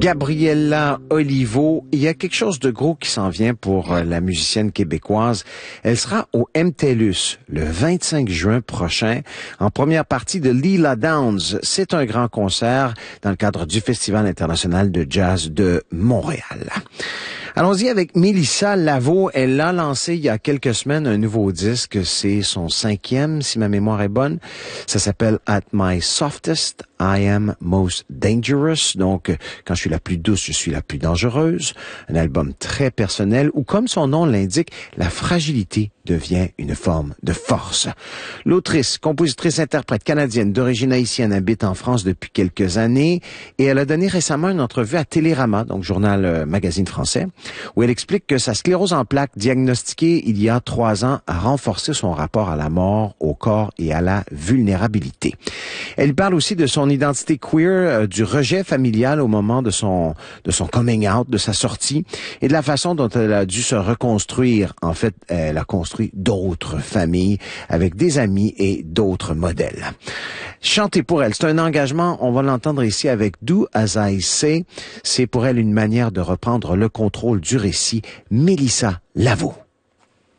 Gabriella Olivo, il y a quelque chose de gros qui s'en vient pour la musicienne québécoise. Elle sera au MTLUS le 25 juin prochain en première partie de Leela Downs. C'est un grand concert dans le cadre du Festival international de jazz de Montréal. Allons-y avec Mélissa Lavo. Elle a lancé il y a quelques semaines un nouveau disque. C'est son 5e, si ma mémoire est bonne. Ça s'appelle At My Softest, I Am Most Dangerous. Donc, quand je suis la plus douce, je suis la plus dangereuse. Un album très personnel où, comme son nom l'indique, la fragilité devient une forme de force. L'autrice, compositrice, interprète canadienne d'origine haïtienne habite en France depuis quelques années et elle a donné récemment une entrevue à Télérama, donc journal magazine français, où elle explique que sa sclérose en plaques diagnostiquée il y a 3 ans a renforcé son rapport à la mort, au corps et à la vulnérabilité. Elle parle aussi de son identité queer, du rejet familial au moment de son coming out, de sa sortie et de la façon dont elle a dû se reconstruire. En fait, elle a construit d'autres familles avec des amis et d'autres modèles. Chanter pour elle, c'est un engagement, on va l'entendre ici avec Do As I Say. C'est pour elle une manière de reprendre le contrôle du récit. Mélissa Lavo.